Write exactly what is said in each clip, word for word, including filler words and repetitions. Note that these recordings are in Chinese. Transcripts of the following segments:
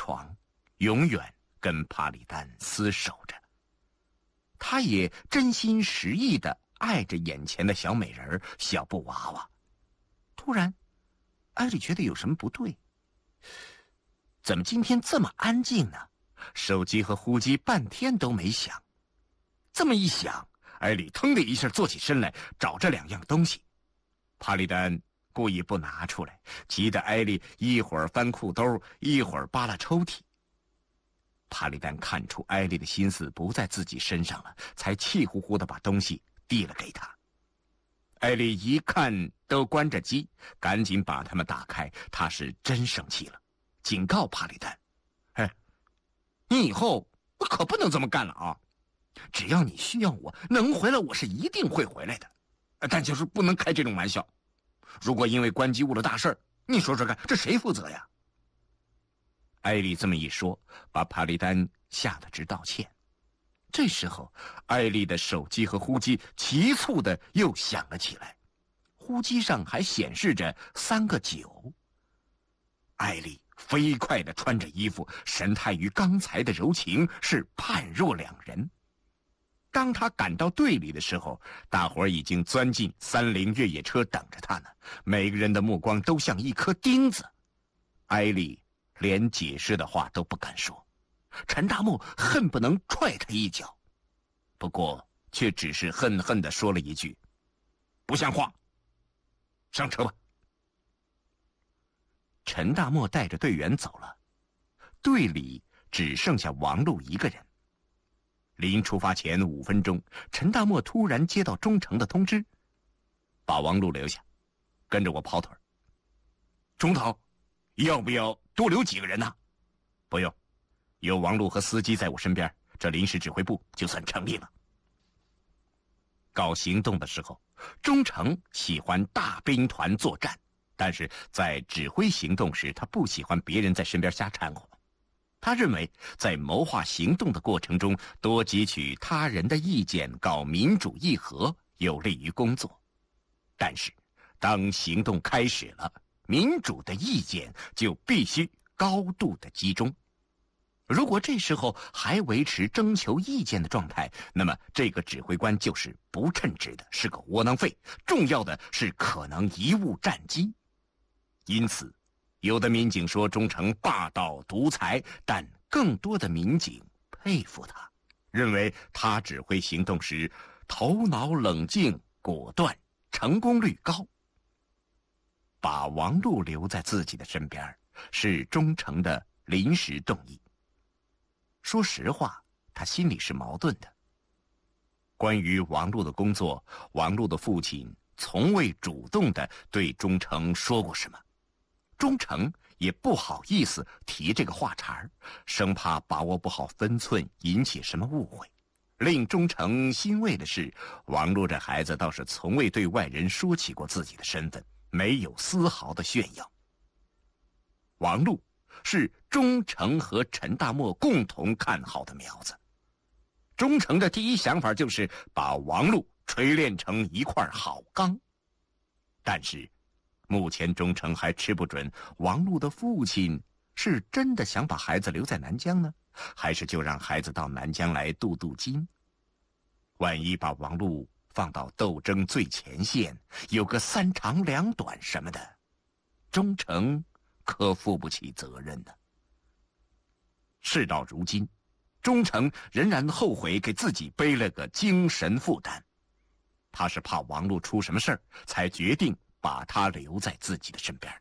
床，永远跟帕里丹厮守着。他也真心实意地爱着眼前的小美人小布娃娃。突然，艾莉觉得有什么不对，怎么今天这么安静呢？手机和呼机半天都没响。这么一想，艾莉腾的一下坐起身来，找着两样东西。帕里丹故意不拿出来，急得艾莉一会儿翻裤兜，一会儿扒拉抽屉。帕里丹看出艾莉的心思不在自己身上了，才气呼呼地把东西递了给他。艾莉一看都关着机，赶紧把它们打开。她是真生气了，警告帕里丹：“哎，你以后可不能这么干了啊！只要你需要我，能回来我是一定会回来的，但就是不能开这种玩笑。如果因为关机误了大事儿，你说说看，这谁负责呀？”艾莉这么一说，把帕里丹吓得直道歉。这时候，艾莉的手机和呼机急促的又响了起来，呼机上还显示着三个九。艾莉飞快地穿着衣服，神态与刚才的柔情是判若两人。当他赶到队里的时候，大伙儿已经钻进三菱越野车等着他呢，每个人的目光都像一颗钉子。艾莉连解释的话都不敢说，陈大木恨不能踹他一脚，不过却只是恨恨地说了一句：“不像话，上车吧。”陈大木带着队员走了，队里只剩下王璐一个人。临出发前五分钟，陈大木突然接到中诚的通知，把王璐留下，跟着我跑腿。中头，要不要多留几个人呢？不用，有王璐和司机在我身边，这临时指挥部就算成立了。搞行动的时候，中诚喜欢大兵团作战，但是在指挥行动时，他不喜欢别人在身边瞎掺和。他认为在谋划行动的过程中，多汲取他人的意见，搞民主议和，有利于工作。但是当行动开始了，民主的意见就必须高度的集中。如果这时候还维持征求意见的状态，那么这个指挥官就是不称职的，是个窝囊废，重要的是可能贻误战机。因此有的民警说中诚霸道独裁，但更多的民警佩服他，认为他指挥行动时头脑冷静果断，成功率高。把王璐留在自己的身边是中诚的临时动议。说实话，他心里是矛盾的。关于王璐的工作，王璐的父亲从未主动地对中诚说过什么，中诚也不好意思提这个话茬儿，生怕把握不好分寸，引起什么误会。令中诚欣慰的是，王璐这孩子倒是从未对外人说起过自己的身份，没有丝毫的炫耀。王璐是中诚和陈大墨共同看好的苗子。中诚的第一想法就是把王璐锤炼成一块好钢。但是目前中诚还吃不准王璐的父亲是真的想把孩子留在南疆呢，还是就让孩子到南疆来镀镀金。万一把王璐放到斗争最前线，有个三长两短什么的，中诚可负不起责任呢。事到如今，中诚仍然后悔给自己背了个精神负担。他是怕王璐出什么事儿，才决定把他留在自己的身边的。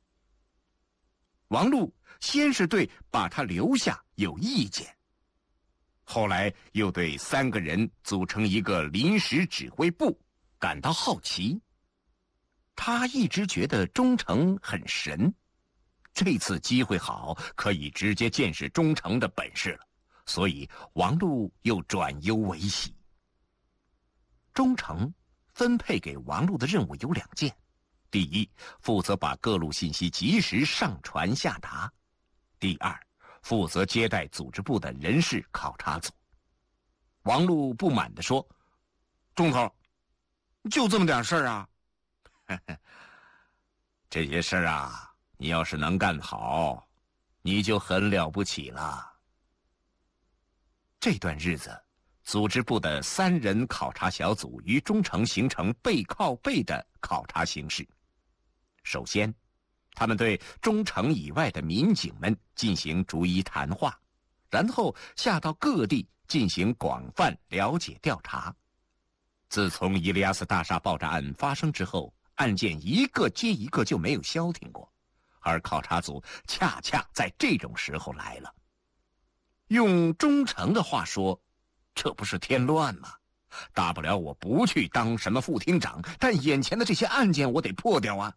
王璐先是对把他留下有意见，后来又对三个人组成一个临时指挥部感到好奇。他一直觉得中诚很神，这次机会好，可以直接见识中诚的本事了，所以王璐又转忧为喜。中诚分配给王璐的任务有两件，第一，负责把各路信息及时上传下达；第二，负责接待组织部的人事考察组。王璐不满地说：“中头，就这么点事儿啊？这些事儿啊，你要是能干好， 你就很了不起了。这段日子，组织部的三人考察小组与中城形成背靠背的考察形式。首先，他们对中城以外的民警们进行逐一谈话，然后下到各地进行广泛了解调查。自从伊利亚斯大厦爆炸案发生之后，案件一个接一个就没有消停过，而考察组恰恰在这种时候来了。用中城的话说，这不是添乱吗？大不了我不去当什么副厅长，但眼前的这些案件我得破掉啊。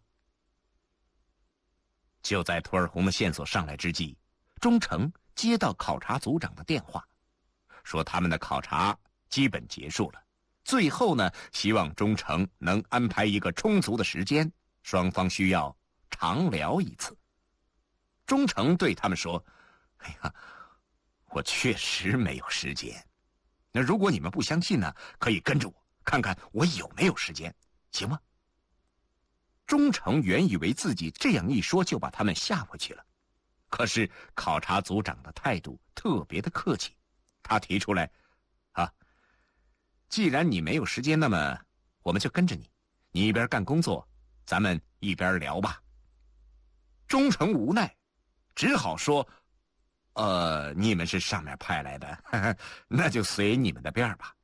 就在图尔洪的线索上来之际，中城接到考察组长的电话，说他们的考察基本结束了，最后呢，希望中城能安排一个充足的时间，双方需要长聊一次。中城对他们说：“哎呀，我确实没有时间。那如果你们不相信呢，可以跟着我看看我有没有时间，行吗？”中城原以为自己这样一说就把他们吓回去了，可是考察组长的态度特别的客气，他提出来：“啊，既然你没有时间，那么我们就跟着你，你一边干工作，咱们一边聊吧。”中城无奈，只好说：“呃，你们是上面派来的，呵呵，那就随你们的便吧。”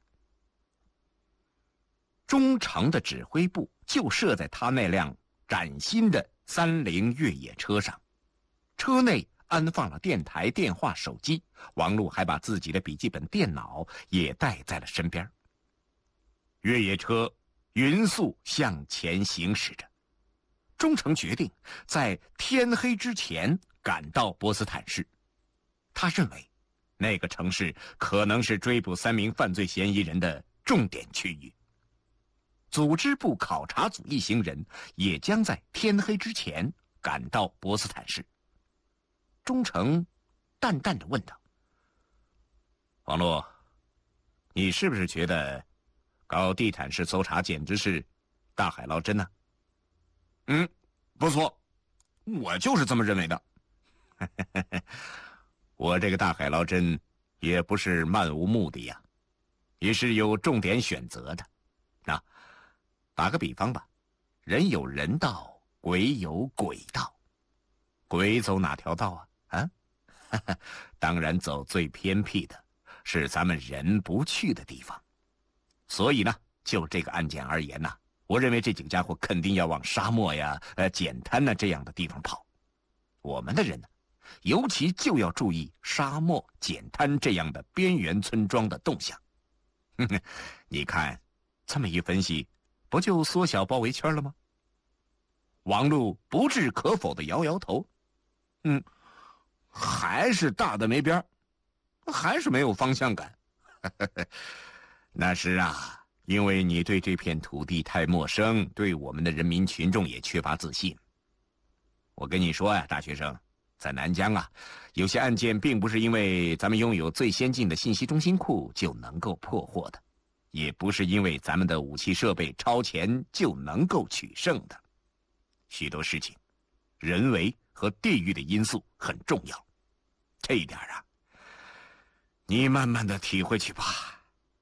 中城的指挥部就设在他那辆崭新的三菱越野车上，车内安放了电台、电话、手机，王璐还把自己的笔记本电脑也带在了身边。越野车匀速向前行驶着，中城决定在天黑之前赶到波斯坦市。他认为那个城市可能是追捕三名犯罪嫌疑人的重点区域。组织部考察组一行人也将在天黑之前赶到波斯坦市。中城淡淡地问道：“王璐，你是不是觉得搞地毯式搜查简直是大海捞针呢？”“嗯，不错，我就是这么认为的。”“我这个大海捞针也不是漫无目的呀，也是有重点选择的。那打个比方吧，人有人道，鬼有鬼道。鬼走哪条道啊？啊，当然走最偏僻的，是咱们人不去的地方。所以呢，就这个案件而言呢，我认为这几个家伙肯定要往沙漠呀、呃碱滩呐这样的地方跑。我们的人呢，尤其就要注意沙漠、碱滩这样的边缘村庄的动向。哼哼，你看，这么一分析，不就缩小包围圈了吗？”王璐不置可否地摇摇头：“嗯，还是大的没边儿，还是没有方向感。”“那是啊，因为你对这片土地太陌生，对我们的人民群众也缺乏自信。我跟你说呀，大学生，在南疆啊，有些案件并不是因为咱们拥有最先进的信息中心库就能够破获的，也不是因为咱们的武器设备超前就能够取胜的。许多事情，人为和地域的因素很重要，这一点啊，你慢慢的体会去吧。”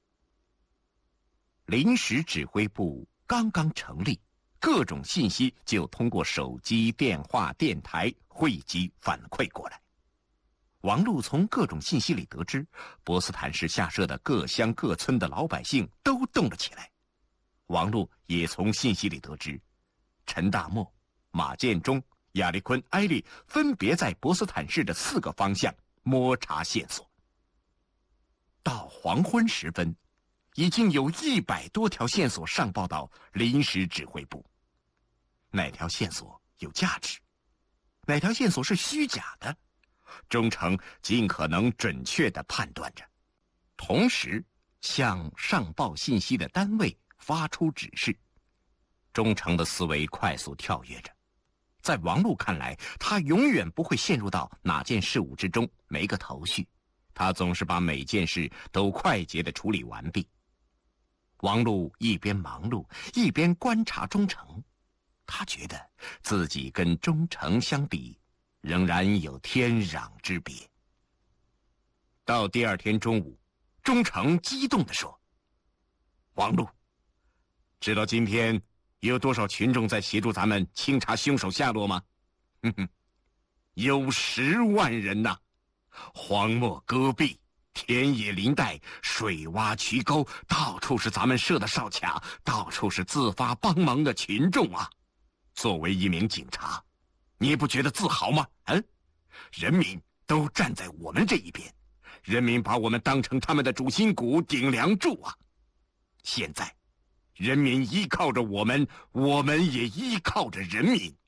临时指挥部刚刚成立，各种信息就通过手机、电话、电台汇集反馈过来。王璐从各种信息里得知，波斯坦市下设的各乡各村的老百姓都动了起来。王璐也从信息里得知，陈大漠、马建忠、亚历坤、埃利分别在波斯坦市的四个方向摸查线索。到黄昏时分，已经有一百多条线索上报到临时指挥部。哪条线索有价值，哪条线索是虚假的，中城尽可能准确地判断着，同时向上报信息的单位发出指示。中城的思维快速跳跃着，在王璐看来，他永远不会陷入到哪件事物之中没个头绪，他总是把每件事都快捷地处理完毕。王璐一边忙碌一边观察中城，他觉得自己跟中城相比仍然有天壤之别。到第二天中午，忠诚激动地说：“王禄，知道今天有多少群众在协助咱们清查凶手下落吗？哼哼，有十万人呐！荒漠戈壁，田野林带，水洼渠沟，到处是咱们设的哨卡，到处是自发帮忙的群众啊！作为一名警察，你不觉得自豪吗？嗯，人民都站在我们这一边，人民把我们当成他们的主心骨、顶梁柱啊！现在，人民依靠着我们，我们也依靠着人民。